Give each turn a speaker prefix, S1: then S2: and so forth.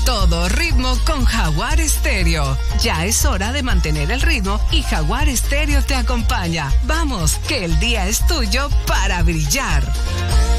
S1: todo ritmo con Jaguar Stereo. Ya es hora de mantener el ritmo y Jaguar Stereo te acompaña. Vamos, que el día es tuyo para brillar.